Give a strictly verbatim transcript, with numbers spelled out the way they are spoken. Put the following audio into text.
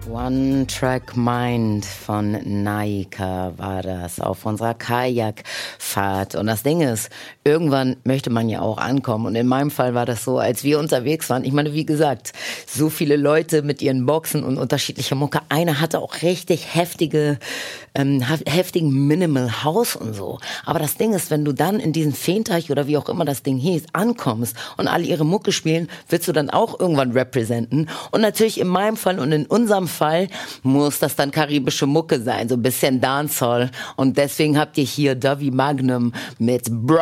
One Track Mind von Naika war das auf unserer Kajakfahrt. Und das Ding ist, irgendwann möchte man ja auch ankommen. Und in meinem Fall war das so, als wir unterwegs waren. Ich meine, wie gesagt, so viele Leute mit ihren Boxen und unterschiedlicher Mucke. Einer hatte auch richtig heftige, ähm, heftigen Minimal House und so. Aber das Ding ist, wenn du dann in diesen Feenteich oder wie auch immer das Ding hieß, ankommst und alle ihre Mucke spielen, willst du dann auch irgendwann representen. Und natürlich in meinem Fall und in unserem Fall muss das dann karibische Mucke sein, so ein bisschen Dancehall. Und deswegen habt ihr hier Dovey Magnum mit Bro.